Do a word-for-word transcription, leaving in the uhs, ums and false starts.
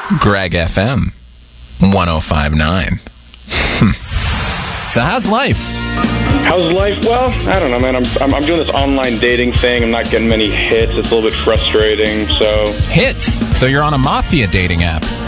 Greg F M, one oh five point nine. So how's life? How's life? Well, I don't know, man. I'm, I'm I'm doing this online dating thing. I'm not getting many hits. It's a little bit frustrating, so... Hits? So you're on a mafia dating app?